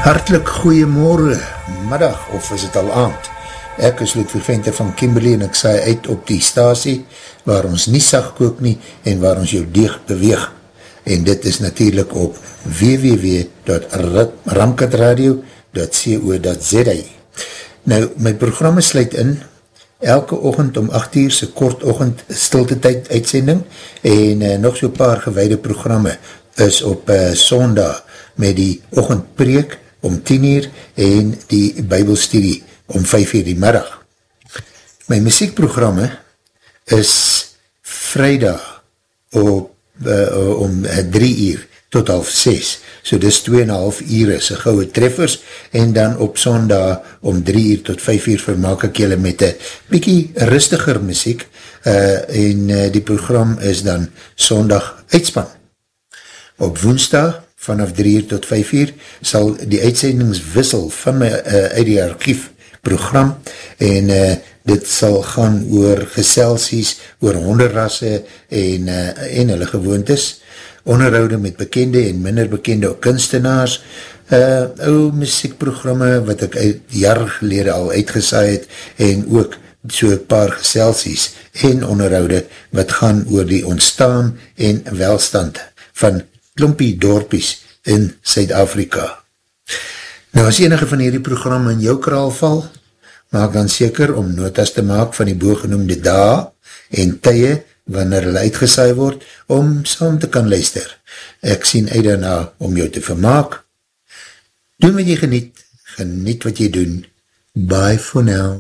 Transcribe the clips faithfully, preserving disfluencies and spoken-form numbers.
Hartlik goeiemorgen, middag of is het al aand. Ek is Ludwig Venter van Kimberley en ek saai uit op die stasie waar ons nie sag kook nie en waar ons jou deeg beweeg. En dit is natuurlijk op w w w dot ramkatradio dot co dot z a. Nou, my programme sluit in elke oggend om agt uur se kort oggend stilte tyd uitsending en uh, nog so paar gewyde programme is op uh, Sondag met die oggendpreek om tien uur en die Bybelstudie om vyf uur die middag. My muziekprogramme is Vrydag op, uh, om drie uur tot half ses, so dis twee en een half uur is gouwe treffers, en dan op Sondag om drie uur tot vyf uur vermaak ek julle met een bykie rustiger muziek, uh, en uh, die program is dan Sondag uitspan. Op Woensdag vanaf drie uur tot vyf uur sal die uitsendings wissel van my uh, uit die archief program en uh, dit sal gaan oor geselsies, oor honderrasse en, uh, en hulle gewoontes, onderhoude met bekende en minder bekende kunstenaars, uh, ou muziekprogramme wat ek uit jaar gelede al uitgesaai het en ook so een paar geselsies en onderhoude wat gaan oor die ontstaan en welstand van klompie dorpies in Suid-Afrika. Nou as enige van hierdie programme in jou kraal val, maak dan seker om notas te maak van die boogenoemde dae en tye wanneer hulle uitgesaai word om saam te kan luister. Ek sien uit daarna om jou te vermaak. Doen wat jy geniet, geniet wat jy doen. Bye for now.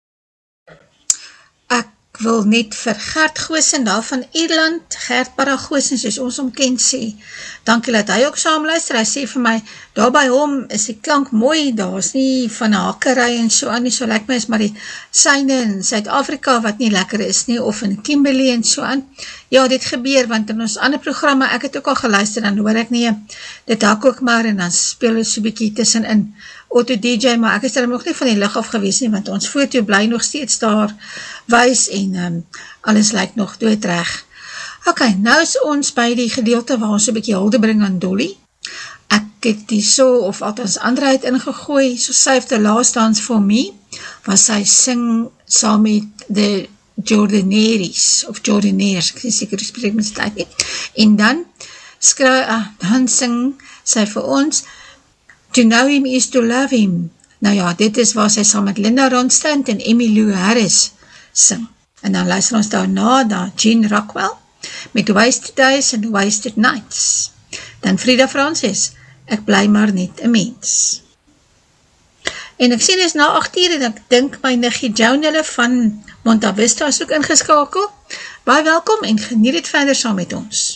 Ek wil net vir Gert Goosen daar van Ierland, Gert Paragosen, soos ons omkend sê, dankie dat hy ook saam luister, hy sê vir my, daar by hom is die klank mooi, daar is nie van hakerij en so aan, nie so lekker my is, maar die syne in Suid-Afrika wat nie lekker is nie, of in Kimberley en so aan, ja, dit gebeur, want in ons ander programme, ek het ook al geluister, dan hoor ek nie, dit hak ook maar, en dan speel het so bykie tussenin, Auto D J, maar ek is daar nog nie van die lig af gewees nie, want ons foto bly nog steeds daar wys en um, alles lyk nog doodreg. Ok, nou is ons by die gedeelte waar ons een bykie hulde bring aan Dolly. Ek het die so, of althans André het ingegooi, so Save the Last Dance for Me, waar sy sing saam met the Jordaneries, of Jordaneers, ek sê seker die spreek met sy tyd nie. En dan, skry, uh, dan sing sy vir ons, To know him is to love him. Nou ja, dit is waar sy saam met Linda Ronstadt en Emmylou Harris sing. En dan luister ons daarna na Gene Rockwell met Wasted Days en Wasted Nights. Dan Frida Francis, Ek bly maar net 'n mens. En ek sien is na agt uur en ek dink my niggie Joan hulle van Monta Vista is ook ingeskakel. Baie welkom en geniet het verder saam met ons.